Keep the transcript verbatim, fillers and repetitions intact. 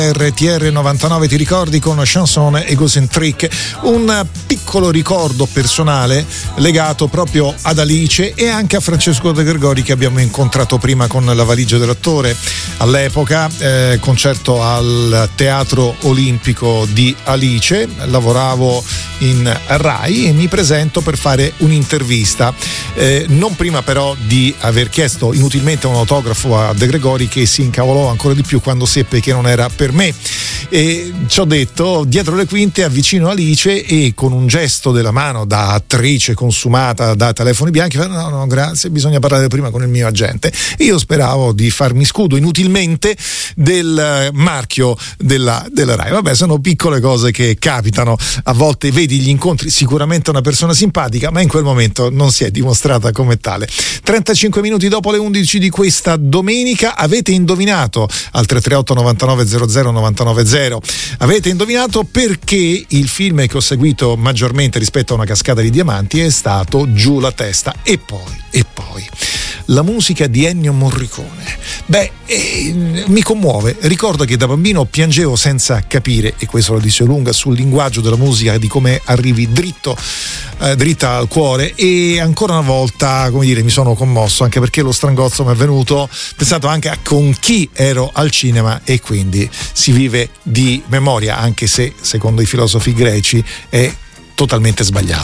R T R novantanove ti ricordi con Chanson e Gosentrick, un piccolo ricordo personale legato proprio ad Alice e anche a Francesco De Gregori, che abbiamo incontrato prima con La valigia dell'attore. All'epoca eh, concerto al Teatro Olimpico di Alice, lavoravo in Rai e mi presento per fare un'intervista, eh, non prima però di aver chiesto inutilmente un autografo a De Gregori, che si incavolò ancora di più quando seppe che non era per me, e ci ho detto dietro le quinte avvicino Alice e con un gesto della mano da attrice consumata da telefoni bianchi no no grazie, bisogna parlare prima con il mio agente. E io speravo di farmi scudo inutilmente del marchio della, della Rai. Vabbè, sono piccole cose che capitano a volte, vedi gli incontri, sicuramente una persona simpatica, ma in quel momento non si è dimostrata come tale. trentacinque minuti dopo le undici di questa domenica, avete indovinato al tre tre otto novantanove zero zero novantanove zero, avete indovinato perché il film che ho seguito maggiormente rispetto a Una cascata di diamanti è stato Giù la testa. E poi, e poi la musica di Ennio Morricone. Beh, eh, mi commuove. Ricordo che da bambino piangevo senza capire, e questo lo dice lunga sul linguaggio della musica, di come arrivi dritto eh, dritta al cuore, e ancora una volta, come dire, mi sono commosso, anche perché lo strangozzo mi è venuto pensato anche a con chi ero al cinema, e quindi si vive di memoria, anche se secondo i filosofi greci è totalmente sbagliato.